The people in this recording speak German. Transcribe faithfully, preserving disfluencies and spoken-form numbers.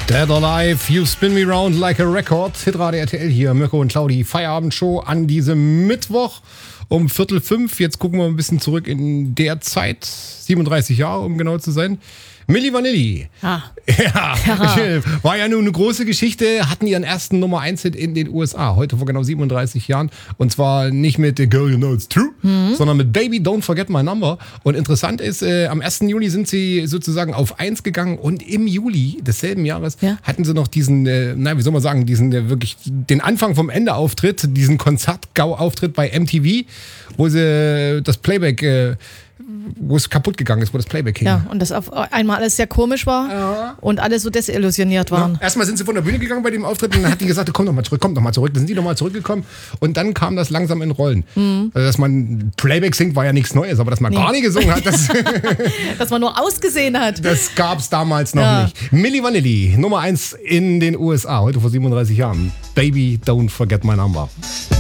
Dead or Alive, You Spin Me Round Like a Record. Hitradio R T L hier, Mirko und Claudi. Feierabendshow an diesem Mittwoch um Viertel fünf. Jetzt gucken wir ein bisschen zurück in der Zeit. siebenunddreißig Jahre, um genau zu sein. Milli Vanilli. Ah. Ja, ja, war ja nun eine große Geschichte. Hatten ihren ersten Nummer eins Hit in den U S A. Heute vor genau siebenunddreißig Jahren. Und zwar nicht mit The Girl You Know It's True, mhm. sondern mit Baby Don't Forget My Number. Und interessant ist, äh, am ersten Juli sind sie sozusagen auf eins gegangen. Und im Juli desselben Jahres ja. hatten sie noch diesen, äh, na, wie soll man sagen, diesen äh, wirklich den Anfang vom Ende Auftritt, diesen Konzert-Gau-Auftritt bei M T V, wo sie äh, das Playback äh, wo es kaputt gegangen ist, wo das Playback hing. Ja, und das auf einmal alles sehr komisch war ja. und alle so desillusioniert waren. Ja. Erstmal sind sie von der Bühne gegangen bei dem Auftritt und dann hat die gesagt, komm doch mal zurück, komm doch mal zurück. Dann sind die noch mal zurückgekommen und dann kam das langsam in Rollen. Mhm. Also, dass man Playback singt, war ja nichts Neues, aber dass man nee. gar nicht gesungen hat, das dass man nur ausgesehen hat. Das gab's damals noch ja. nicht. Milli Vanilli, Nummer eins in den U S A, heute vor siebenunddreißig Jahren. Baby, don't forget my number.